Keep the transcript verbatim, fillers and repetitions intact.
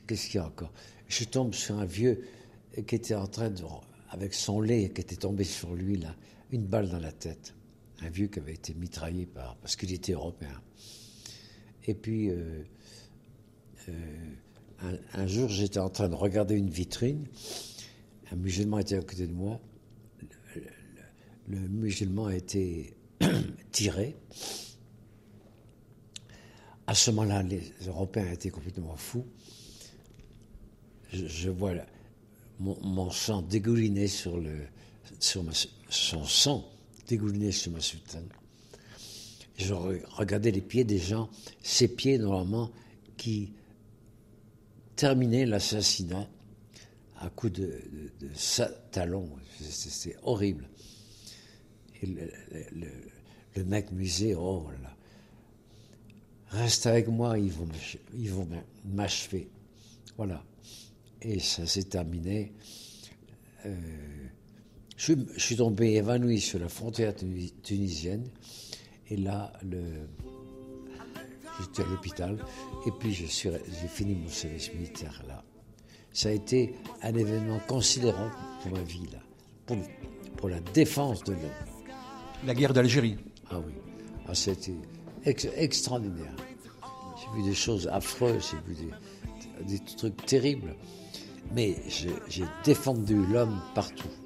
qu'est-ce qu'il y a encore? Je tombe sur un vieux qui était en train de, avec son lait, qui était tombé sur lui, là, une balle dans la tête. Un vieux qui avait été mitraillé par, parce qu'il était européen. Et puis, euh, euh, un, un jour, j'étais en train de regarder une vitrine. Un musulman était à côté de moi. Le, le, le musulman a été tiré. À ce moment-là, les Européens étaient complètement fous. Je, je vois là, mon, mon sang dégouliner sur le, sur ma, son sang dégouliner sur ma soutane. Je regardais les pieds des gens, ces pieds normalement qui terminaient l'assassinat à coups de, de, de talons. C'est horrible. Et le, le, le mec me disait, oh là, reste avec moi, ils vont, ils vont m'achever. Voilà. Et ça s'est terminé. Euh, je, je suis tombé évanoui sur la frontière tunisienne. Et là, le, j'étais à l'hôpital. Et puis, je suis, j'ai fini mon service militaire là. Ça a été un événement considérable pour ma vie, là. Pour, pour la défense de l'homme. La guerre d'Algérie. Ah oui. Ah, c'était ex, extraordinaire. J'ai vu des choses affreuses, j'ai vu des, des trucs terribles. Mais j'ai défendu l'homme partout.